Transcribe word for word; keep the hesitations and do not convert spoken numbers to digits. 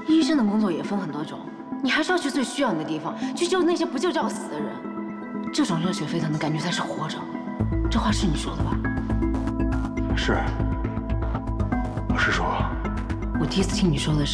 医生的工作也分很多种，你还是要去最需要你的地方，去救那些不救就要死的人。这种热血沸腾的感觉才是活着。这话是你说的吧？ 是，我是说。 我第一次听你说的是。